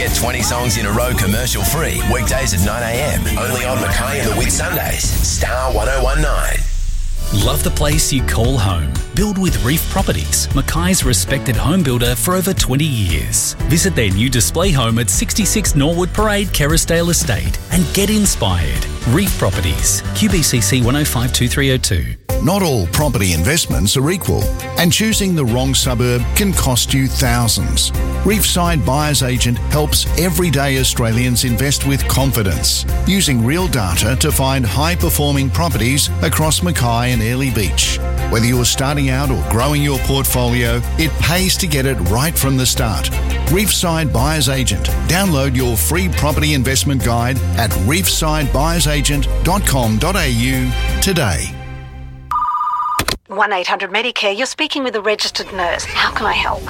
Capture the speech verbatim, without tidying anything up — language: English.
Get twenty songs in a row commercial free, weekdays at nine a.m. Only on Mackay and the Wit Sundays. Star one oh one nine. Love the place you call home? Build with Reef Properties, Mackay's respected home builder for over twenty years. Visit their new display home at sixty-six Norwood Parade, Kerrisdale Estate, and get inspired. Reef Properties, Q B C C one oh five two three oh two. Not all property investments are equal, and choosing the wrong suburb can cost you thousands. Reefside Buyers Agent helps everyday Australians invest with confidence, using real data to find high-performing properties across Mackay and Airlie Beach. Whether you're starting out or growing your portfolio, it pays to get it right from the start. Reefside Buyers Agent. Download your free property investment guide at reefside buyers agent dot com dot a u today. one eight hundred Medicare, you're speaking with a registered nurse. How can I help?